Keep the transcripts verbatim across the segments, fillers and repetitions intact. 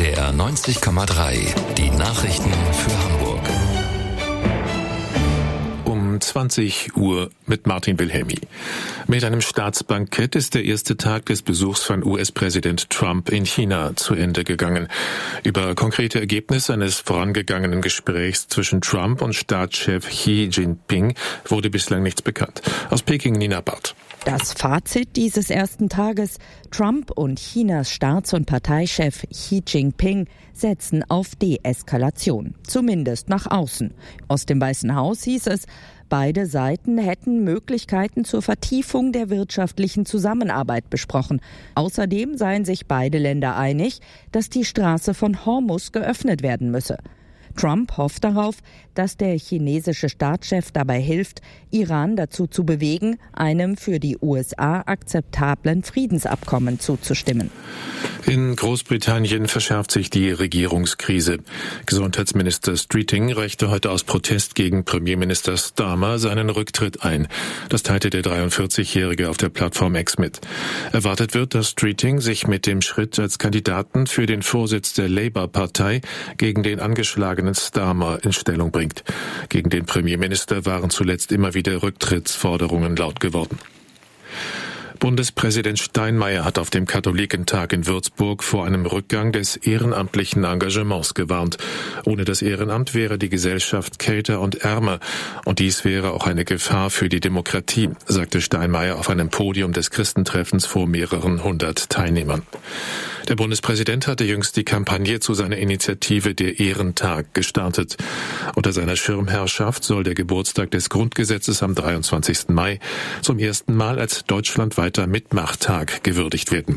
D R neunzig Komma drei. Die Nachrichten für Hamburg. Um zwanzig Uhr mit Martin Wilhelmi. Mit einem Staatsbankett ist der erste Tag des Besuchs von U S-Präsident Trump in China zu Ende gegangen. Über konkrete Ergebnisse eines vorangegangenen Gesprächs zwischen Trump und Staatschef Xi Jinping wurde bislang nichts bekannt. Aus Peking Nina Barth. Das Fazit dieses ersten Tages: Trump und Chinas Staats- und Parteichef Xi Jinping setzen auf Deeskalation, zumindest nach außen. Aus dem Weißen Haus hieß es, beide Seiten hätten Möglichkeiten zur Vertiefung der wirtschaftlichen Zusammenarbeit besprochen. Außerdem seien sich beide Länder einig, dass die Straße von Hormuz geöffnet werden müsse. Trump hofft darauf, dass der chinesische Staatschef dabei hilft, Iran dazu zu bewegen, einem für die U S A akzeptablen Friedensabkommen zuzustimmen. In Großbritannien verschärft sich die Regierungskrise. Gesundheitsminister Streeting reichte heute aus Protest gegen Premierminister Starmer seinen Rücktritt ein. Das teilte der dreiundvierzigjährige auf der Plattform X mit. Erwartet wird, dass Streeting sich mit dem Schritt als Kandidaten für den Vorsitz der Labour-Partei gegen den angeschlagenen Starmer in Stellung bringt. Gegen den Premierminister waren zuletzt immer wieder Rücktrittsforderungen laut geworden. Bundespräsident Steinmeier hat auf dem Katholikentag in Würzburg vor einem Rückgang des ehrenamtlichen Engagements gewarnt. Ohne das Ehrenamt wäre die Gesellschaft kälter und ärmer. Und dies wäre auch eine Gefahr für die Demokratie, sagte Steinmeier auf einem Podium des Christentreffens vor mehreren hundert Teilnehmern. Der Bundespräsident hatte jüngst die Kampagne zu seiner Initiative Der Ehrentag gestartet. Unter seiner Schirmherrschaft soll der Geburtstag des Grundgesetzes am dreiundzwanzigsten Mai zum ersten Mal als deutschlandweiter Mitmachtag gewürdigt werden.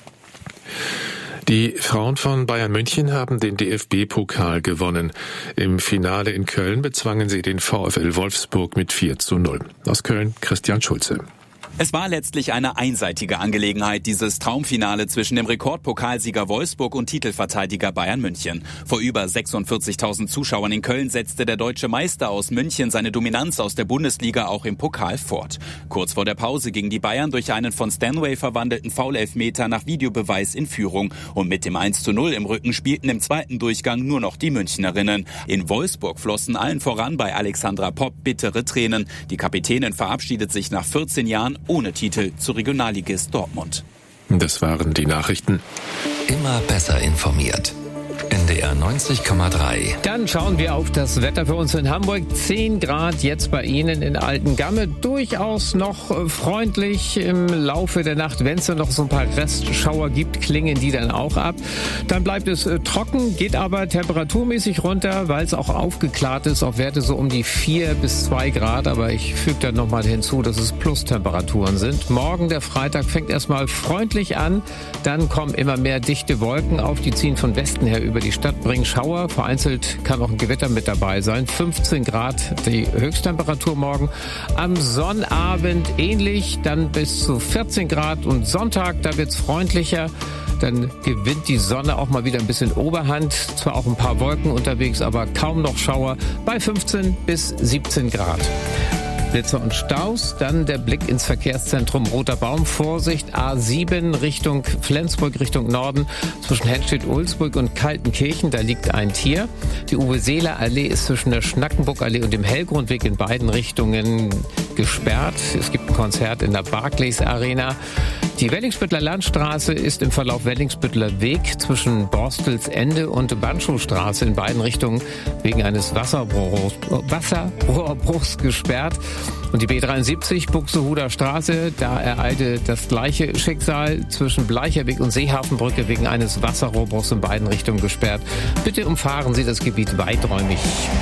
Die Frauen von Bayern München haben den D F B-Pokal gewonnen. Im Finale in Köln bezwangen sie den VfL Wolfsburg mit vier zu null. Aus Köln Christian Schulze. Es war letztlich eine einseitige Angelegenheit, dieses Traumfinale zwischen dem Rekordpokalsieger Wolfsburg und Titelverteidiger Bayern München. Vor über sechsundvierzigtausend Zuschauern in Köln setzte der deutsche Meister aus München seine Dominanz aus der Bundesliga auch im Pokal fort. Kurz vor der Pause gingen die Bayern durch einen von Stanway verwandelten Foul-Elfmeter nach Videobeweis in Führung. Und mit dem eins zu null im Rücken spielten im zweiten Durchgang nur noch die Münchnerinnen. In Wolfsburg flossen allen voran bei Alexandra Popp bittere Tränen. Die Kapitänin verabschiedet sich nach vierzehn Jahren ohne Titel zu Regionalligist Dortmund. Das waren die Nachrichten. Immer besser informiert. N D R neunzig Komma drei. Dann schauen wir auf das Wetter für uns in Hamburg. zehn Grad jetzt bei Ihnen in Altengamme. Durchaus noch freundlich im Laufe der Nacht. Wenn es dann noch so ein paar Restschauer gibt, klingen die dann auch ab. Dann bleibt es trocken, geht aber temperaturmäßig runter, weil es auch aufgeklärt ist auf Werte so um die vier bis zwei Grad. Aber ich füge dann nochmal hinzu, dass es Plustemperaturen sind. Morgen, der Freitag, fängt erstmal freundlich an. Dann kommen immer mehr dichte Wolken auf. Die ziehen von Westen her über die Stadt, bringen Schauer. Vereinzelt kann auch ein Gewitter mit dabei sein. fünfzehn Grad die Höchsttemperatur morgen. Am Sonnabend ähnlich, dann bis zu vierzehn Grad. Und Sonntag, da wird's freundlicher. Dann gewinnt die Sonne auch mal wieder ein bisschen Oberhand. Zwar auch ein paar Wolken unterwegs, aber kaum noch Schauer bei fünfzehn bis siebzehn Grad. Blitzer und Staus, dann der Blick ins Verkehrszentrum Roter Baum. Vorsicht, A sieben Richtung Flensburg, Richtung Norden, zwischen Henstedt-Ulzburg und Kaltenkirchen, da liegt ein Tier. Die Uwe-Seeler-Allee ist zwischen der Schnackenburg-Allee und dem Hellgrundweg in beiden Richtungen gesperrt. Es gibt ein Konzert in der Barclays Arena. Die Wellingsbüttler Landstraße ist im Verlauf Wellingsbüttler Weg zwischen Borstelsende und Banschowstraße in beiden Richtungen wegen eines Wasserrohrbruchs, Wasserrohrbruchs gesperrt. Und die B dreiundsiebzig Buxtehuder Straße, da ereilte das gleiche Schicksal, zwischen Bleicherweg und Seehafenbrücke wegen eines Wasserrohrbruchs in beiden Richtungen gesperrt. Bitte umfahren Sie das Gebiet weiträumig.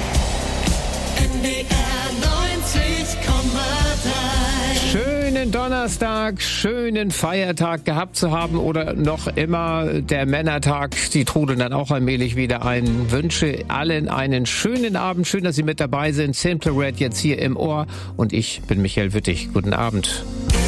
N D R neunzig Komma drei. Schönen Donnerstag, schönen Feiertag gehabt zu haben oder noch immer der Männertag. Die trudeln dann auch allmählich wieder ein. Wünsche allen einen schönen Abend. Schön, dass Sie mit dabei sind. Simple Red jetzt hier im Ohr und ich bin Michael Wittig. Guten Abend.